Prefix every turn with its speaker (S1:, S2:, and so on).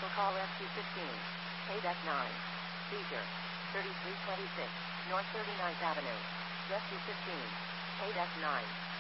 S1: Vehicle call SQ15. Paid F9. Seizure. 3326 North 39th Avenue. Rescue 15. Paid F9.